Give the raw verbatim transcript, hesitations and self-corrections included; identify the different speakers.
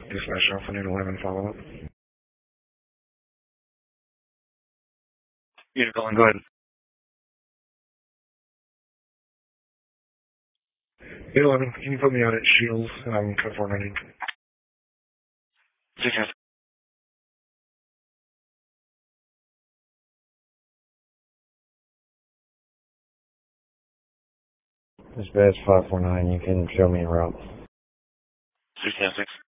Speaker 1: Dispatch Alpha Unit eleven, follow up. Unit calling, go ahead. Unit eleven, can you put me on at Shields, um, code four ninety? six yes. Dispatch five four nine, you can show me a route.
Speaker 2: six ten six.